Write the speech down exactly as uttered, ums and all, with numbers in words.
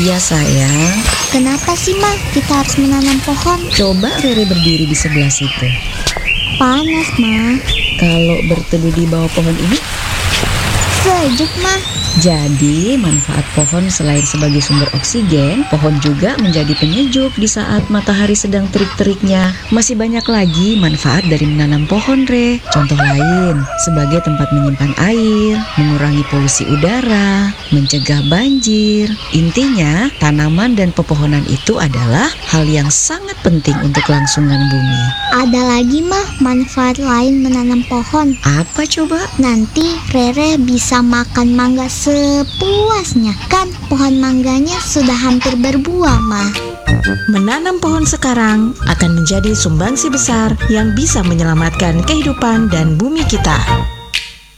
Iya sayang. Kenapa sih Ma kita harus menanam pohon? Coba Rere berdiri di sebelah situ. Panas Ma. Kalau berteduh di bawah pohon ini, Sejuk Ma. jadi manfaat pohon selain sebagai sumber oksigen, pohon juga menjadi penyejuk di saat matahari sedang terik-teriknya. Masih banyak lagi manfaat dari menanam pohon, Re. Contoh lain, sebagai tempat menyimpan air, mengurangi polusi udara, mencegah banjir. Intinya, tanaman dan pepohonan itu adalah hal yang sangat penting untuk kelangsungan bumi. Ada lagi Ma manfaat lain menanam pohon. Apa coba? Nanti Rere bisa makan mangga sepuasnya. Kan pohon mangganya sudah hampir berbuah Ma. Menanam pohon sekarang akan menjadi sumbangsi besar yang bisa menyelamatkan kehidupan dan bumi kita.